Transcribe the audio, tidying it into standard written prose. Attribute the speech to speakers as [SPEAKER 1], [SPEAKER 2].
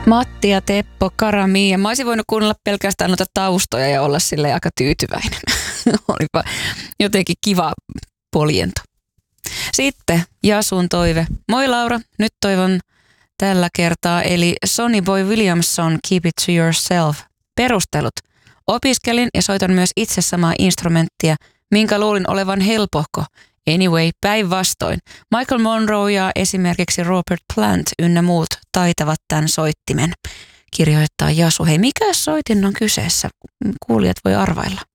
[SPEAKER 1] Matti ja Teppo, Karami. Ja mä olisin voinut kuunnella pelkästään noita taustoja ja olla silleen aika tyytyväinen. Olipa jotenkin kiva poljento. Sitten Jasun toive. Moi Laura, nyt toivon tällä kertaa. Eli Sonny Boy Williamson, Keep It To Yourself. Perustelut. Opiskelin ja soitan myös itse samaa instrumenttia, minkä luulin olevan helpohko. Anyway, päinvastoin. Michael Monroe ja esimerkiksi Robert Plant ynnä muut taitavat tämän soittimen, kirjoittaa Jasu. Hei, mikä soitin on kyseessä? Kuulijat voi arvailla.